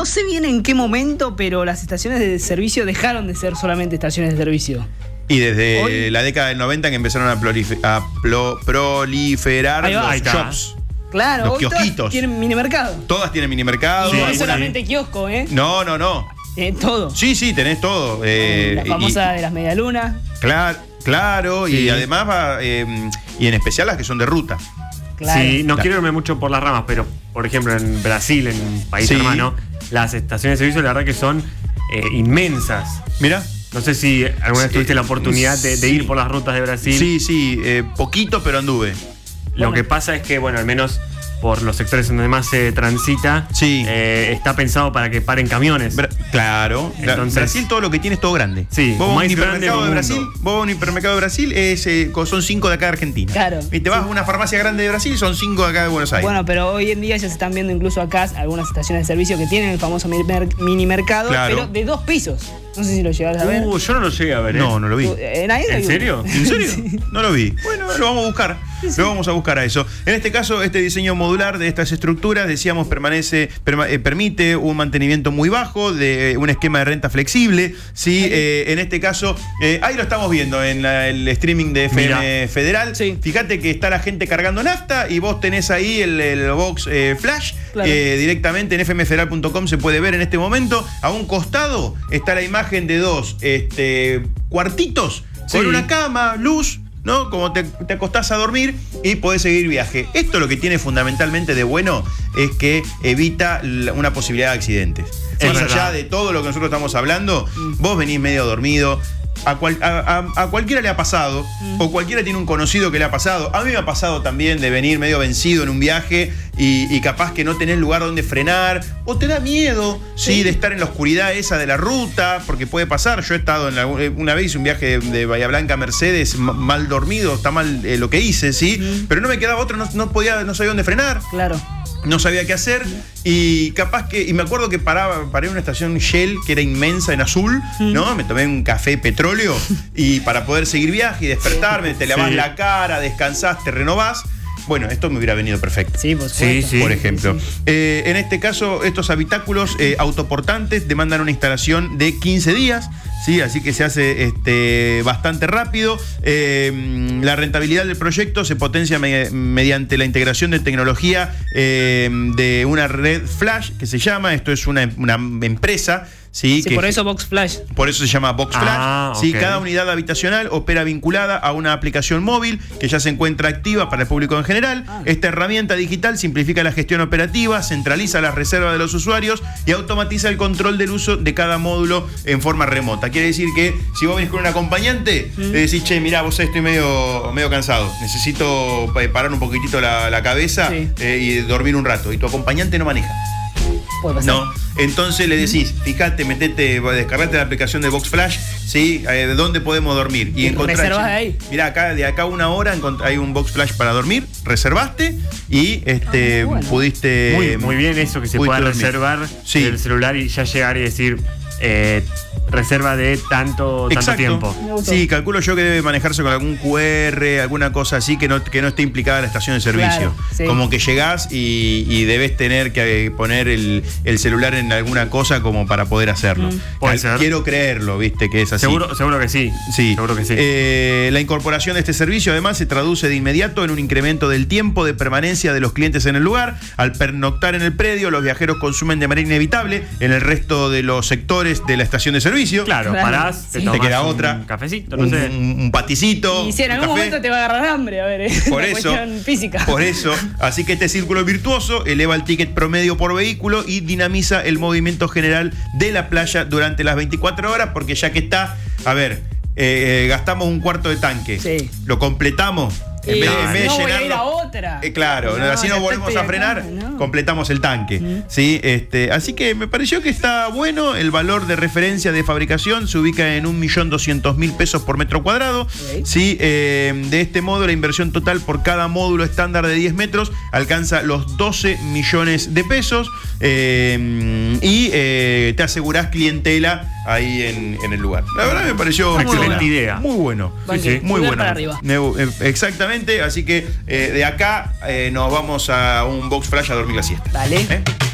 no sé bien en qué momento, pero las estaciones de servicio dejaron de ser solamente estaciones de servicio. Y desde la década del 90 que empezaron a proliferar los shops. Claro, los hoy kiosquitos. todas tienen minimercado. Todas tienen minimercado. Y no es solamente kiosco, ¿eh? No. Todo. Sí, tenés todo. La famosa de las medialunas. Claro, sí. Y además y en especial las que son de ruta. Claro. Sí, no quiero irme mucho por las ramas, pero por ejemplo en Brasil, en un país hermano, las estaciones de servicio la verdad que son inmensas. Mirá. No sé si alguna vez tuviste la oportunidad de ir por las rutas de Brasil. Sí, poquito, pero anduve. Lo que pasa es que, bueno, al menos por los sectores donde más se transita, está pensado para que paren camiones. Claro. Entonces, Brasil todo lo que tiene es todo grande. Sí, vos vas a un hipermercado de Brasil, son 5 de acá de Argentina. Claro. Y te vas a una farmacia grande de Brasil, son 5 de acá de Buenos Aires. Bueno, pero hoy en día ya se están viendo incluso acá algunas estaciones de servicio que tienen el famoso mini mercado, pero de 2 pisos. No sé si lo llegaste a ver. Yo no lo llegué a ver. No lo vi. ¿En serio? ¿En serio? Sí. No lo vi. Bueno, lo vamos a buscar. Sí. Lo vamos a buscar a eso. En este caso, este diseño modular de estas estructuras, decíamos, permite un mantenimiento muy bajo, de un esquema de renta flexible. ¿Sí? En este caso, ahí lo estamos viendo en el streaming de FM Federal. Sí. Fíjate que está la gente cargando nafta y vos tenés ahí el box flash. Claro. Directamente en fmfederal.com se puede ver en este momento. A un costado está la imagen de 2 cuartitos con una cama, luz, ¿no? Como te acostás a dormir y podés seguir viaje. Esto lo que tiene fundamentalmente de bueno es que evita una posibilidad de accidentes. Más allá de todo lo que nosotros estamos hablando, vos venís medio dormido. A cualquiera le ha pasado, o cualquiera tiene un conocido que le ha pasado. A mí me ha pasado también de venir medio vencido en un viaje y capaz que no tenés lugar donde frenar, o te da miedo de estar en la oscuridad esa de la ruta, porque puede pasar. Yo he estado una vez un viaje de Bahía Blanca a Mercedes, mal dormido, está mal lo que hice, pero no me quedaba otra, no sabía dónde frenar. Claro. No sabía qué hacer y me acuerdo que paré en una estación Shell que era inmensa en azul, ¿no? Me tomé un café petróleo y para poder seguir viaje y despertarme, te lavas la cara, descansás, te renovás. Bueno, esto me hubiera venido perfecto. Sí, por ejemplo. En este caso, estos habitáculos autoportantes demandan una instalación de 15 días, ¿sí? Así que se hace bastante rápido. La rentabilidad del proyecto se potencia mediante la integración de tecnología de una red flash que se llama, esto es una empresa. Sí, por eso Box Flash. Por eso se llama Box Flash. ¿Sí? Cada unidad habitacional opera vinculada a una aplicación móvil que ya se encuentra activa para el público en general. Esta herramienta digital simplifica la gestión operativa, centraliza las reservas de los usuarios y automatiza el control del uso de cada módulo en forma remota. Quiere decir que si vos venís con un acompañante, le decís, che, mirá, vos estoy medio cansado, necesito parar un poquitito la cabeza y dormir un rato. Y tu acompañante no maneja. No, entonces le decís, fíjate, descargate la aplicación de Box Flash, ¿sí? ¿De dónde podemos dormir? Y reservás ahí. Mirá, de acá a 1 hora hay un Box Flash para dormir, reservaste y pudiste. Muy bien eso, que se pueda reservar el celular y ya llegar y decir. Reserva de tanto tiempo. Sí, calculo yo que debe manejarse con algún QR, alguna cosa así que no esté implicada la estación de servicio. Claro, como que llegás y debes tener que poner el celular en alguna cosa como para poder hacerlo. Quiero creerlo, viste, que es así. Seguro que sí. Seguro que sí. La incorporación de este servicio además se traduce de inmediato en un incremento del tiempo de permanencia de los clientes en el lugar. Al pernoctar en el predio, los viajeros consumen de manera inevitable en el resto de los sectores de la estación de servicio. Claro, parás, te queda otra. Un cafecito, no sé. Un paticito. Y si en algún momento te va a agarrar hambre, a ver, por eso, cuestión física. Por eso. Así que este círculo virtuoso eleva el ticket promedio por vehículo y dinamiza el movimiento general de la playa durante las 24 horas, porque ya que está, gastamos un cuarto de tanque. Lo completamos. En vez de no llenarlo, voy a ir a otra. Claro, así no volvemos a frenar, completamos el tanque. ¿Sí? Así que me pareció que está bueno. El valor de referencia de fabricación se ubica en 1.200.000 pesos por metro cuadrado. ¿Sí? De este modo, la inversión total por cada módulo estándar de 10 metros alcanza los 12 millones de pesos. Y te asegurás clientela ahí en el lugar. La verdad me pareció una excelente idea. Muy bueno. Muy bueno. Para arriba. Exactamente. Así que de acá nos vamos a un Box Flash a dormir la siesta. Dale.